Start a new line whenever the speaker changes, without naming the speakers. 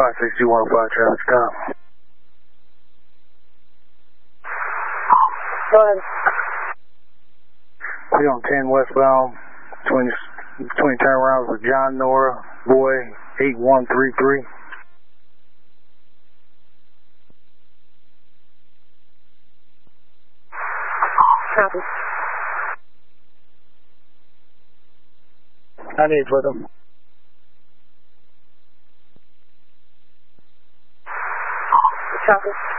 56215 traffic stop.
Go ahead.
We on 10 westbound, 20 turnarounds with John Nora, boy 8133.
Copy. I need with him. Copy.